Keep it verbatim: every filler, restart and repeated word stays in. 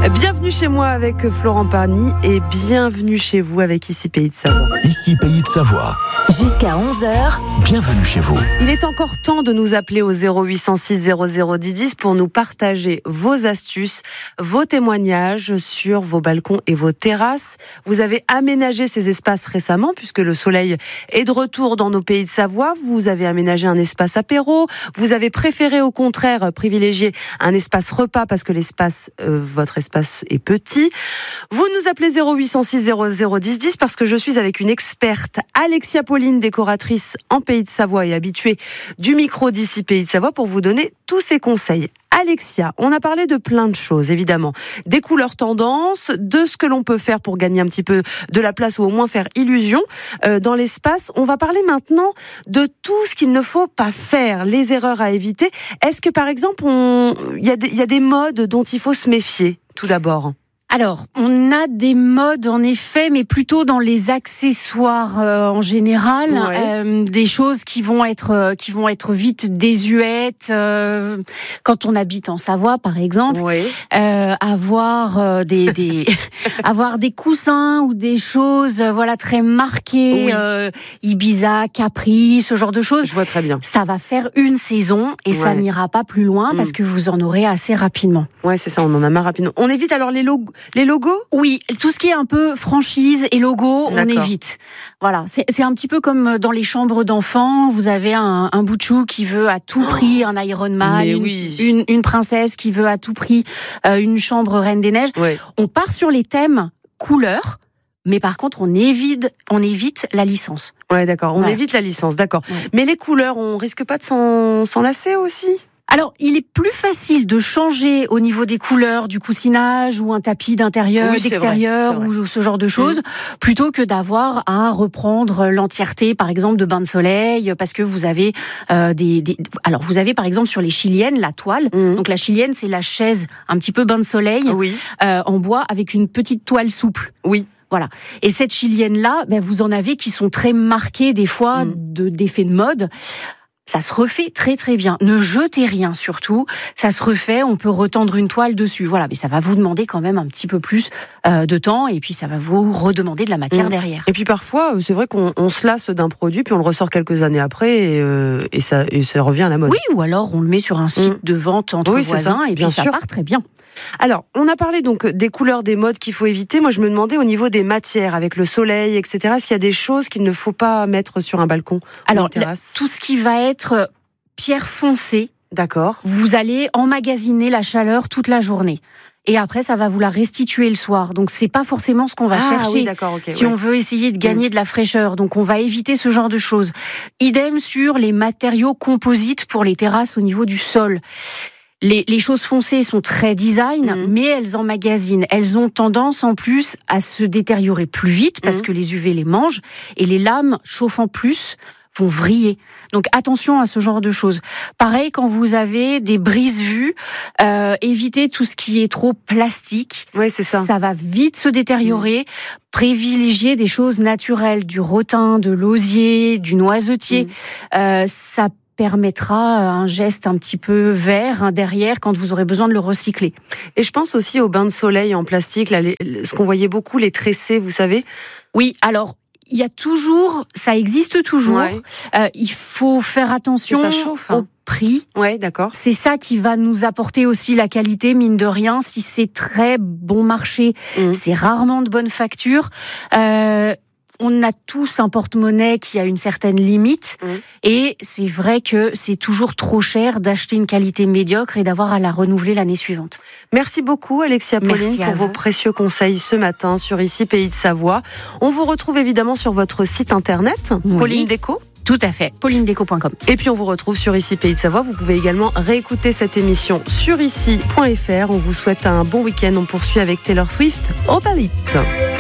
Bienvenue chez moi avec Florent Parny et bienvenue chez vous avec Ici Pays de Savoie. Ici Pays de Savoie. Jusqu'à onze heures. Bienvenue chez vous. Il est encore temps de nous appeler au zéro huit cent six zéro zéro dix dix pour nous partager vos astuces, vos témoignages sur vos balcons et vos terrasses. Vous avez aménagé ces espaces récemment puisque le soleil est de retour dans nos Pays de Savoie. Vous avez aménagé un espace apéro. Vous avez préféré au contraire privilégier un espace repas parce que l'espace, euh, votre espace est petit. Vous nous appelez zéro huit cent six zéro zéro dix dix parce que je suis avec une experte, Alexia Pauline, décoratrice en Pays de Savoie et habituée du micro d'Ici Pays de Savoie pour vous donner tous ses conseils. Alexia, on a parlé de plein de choses, évidemment. Des couleurs tendances, de ce que l'on peut faire pour gagner un petit peu de la place ou au moins faire illusion euh, dans l'espace. On va parler maintenant de tout ce qu'il ne faut pas faire, les erreurs à éviter. Est-ce que, par exemple, on... il y a des, il y a des modes dont il faut se méfier, tout d'abord ? Alors, on a des modes en effet, mais plutôt dans les accessoires euh, en général, ouais. euh, des choses qui vont être euh, qui vont être vite désuètes. Euh, quand on habite en Savoie, par exemple, ouais. euh, avoir euh, des, des avoir des coussins ou des choses, euh, voilà, très marquées, oui. euh, Ibiza, Capri, ce genre de choses. Je vois très bien. Ça va faire une saison et ouais. ça n'ira pas plus loin mmh. parce que vous en aurez assez rapidement. Ouais, c'est ça, on en a marre rapidement. On évite alors les logos. Les logos ? Oui, tout ce qui est un peu franchise et logo, D'accord. on évite. Voilà, c'est, c'est un petit peu comme dans les chambres d'enfants. Vous avez un, un bout de chou qui veut à tout prix un Iron Man, une, oui. une, une princesse qui veut à tout prix euh, une chambre Reine des Neiges. Ouais. On part sur les thèmes couleurs, mais par contre, on évite, on évite la licence. Ouais, d'accord. On voilà. évite la licence, d'accord. Ouais. Mais les couleurs, on risque pas de s'en, s'en lasser aussi ? Alors, il est plus facile de changer au niveau des couleurs, du coussinage ou un tapis d'intérieur, oui, d'extérieur vrai, ou ce genre de choses, mmh. plutôt que d'avoir à reprendre l'entièreté, par exemple, de bains de soleil, parce que vous avez euh, des, des... Alors, vous avez, par exemple, sur les chiliennes, la toile. Mmh. Donc, la chilienne, c'est la chaise un petit peu bain de soleil oui. euh, en bois avec une petite toile souple. Oui. Voilà. Et cette chilienne-là, ben, vous en avez qui sont très marquées, des fois, mmh. de, d'effets de mode. Ça se refait très très bien. Ne jetez rien surtout. Ça se refait, on peut retendre une toile dessus. Voilà, mais ça va vous demander quand même un petit peu plus euh, de temps et puis ça va vous redemander de la matière mmh. derrière. Et puis parfois, c'est vrai qu'on on se lasse d'un produit puis on le ressort quelques années après et, euh, et, ça, et ça revient à la mode. Oui, ou alors on le met sur un site mmh. de vente entre oui, voisins ça, et puis ça sûr. part très bien. Alors, on a parlé donc des couleurs, des modes qu'il faut éviter. Moi, je me demandais au niveau des matières, avec le soleil, et cetera, est-ce qu'il y a des choses qu'il ne faut pas mettre sur un balcon Alors, ou une terrasse ? La, tout ce qui va être pierre foncée, d'accord. Vous allez emmagasiner la chaleur toute la journée. Et après, ça va vous la restituer le soir. Donc, c'est pas forcément ce qu'on va ah, chercher oui, d'accord, okay, si ouais. on veut essayer de gagner mmh. de la fraîcheur. Donc, on va éviter ce genre de choses. Idem sur les matériaux composites pour les terrasses au niveau du sol. Les, les choses foncées sont très design, mmh. mais elles emmagasinent. Elles ont tendance en plus à se détériorer plus vite parce mmh. que les U V les mangent et les lames chauffant plus vont vriller. Donc attention à ce genre de choses. Pareil, quand vous avez des brises-vues, euh, évitez tout ce qui est trop plastique. Oui, c'est ça. Ça va vite se détériorer. Mmh. Privilégier des choses naturelles, du rotin, de l'osier, du noisetier. Mmh. Euh, ça permettra un geste un petit peu vert hein, derrière quand vous aurez besoin de le recycler. Et je pense aussi aux bains de soleil en plastique, là, les, ce qu'on voyait beaucoup, les tressés, vous savez ? Oui, alors il y a toujours, ça existe toujours. Ouais. Euh, il faut faire attention ça chauffe, hein. au prix. Ouais, d'accord. C'est ça qui va nous apporter aussi la qualité, mine de rien. Si c'est très bon marché, mmh. c'est rarement de bonne facture. Euh, On a tous un porte-monnaie qui a une certaine limite mmh. et c'est vrai que c'est toujours trop cher d'acheter une qualité médiocre et d'avoir à la renouveler l'année suivante. Merci beaucoup Alexia Pauline pour vos précieux conseils ce matin sur Ici Pays de Savoie. On vous retrouve évidemment sur votre site internet, oui. Pauline Déco. Tout à fait, pauline déco point com. Et puis on vous retrouve sur Ici Pays de Savoie. Vous pouvez également réécouter cette émission sur ici point f r. On vous souhaite un bon week-end. On poursuit avec Taylor Swift au Palite.